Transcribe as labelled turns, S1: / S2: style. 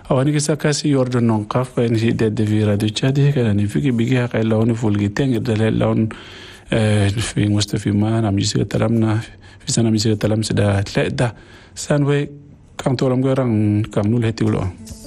S1: awani kisa kasi yordo non kaf en hi de vira de chadi kana ni fiki bigi ha lawn fulgi teng de lawn في مستفي ما نعم يصير تلامنا في سنة يصير تلام سدا لا ده سانوي كان تولم غيران كان نول هتيولو